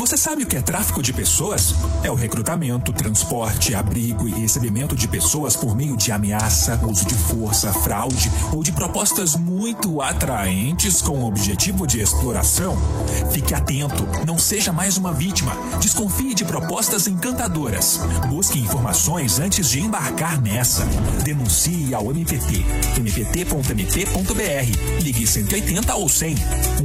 Você sabe o que é tráfico de pessoas? É o recrutamento, transporte, abrigo e recebimento de pessoas por meio de ameaça, uso de força, fraude ou de propostas muito atraentes com o objetivo de exploração. Fique atento, não seja mais uma vítima. Desconfie de propostas encantadoras. Busque informações antes de embarcar nessa. Denuncie ao MPT, mpt.mp.br. Ligue 180 ou 100.